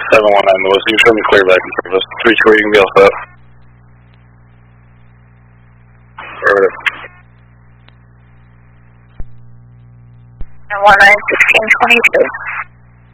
719 Lewis, you can show me clear back in service. 3-2, you can be all set. Perfect. 19 1622.